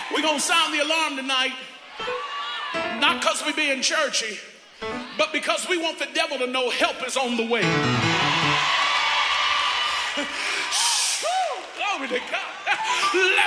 We're going to sound the alarm tonight, not because we're being churchy, but because we want the devil to know help is on the way. Glory to God.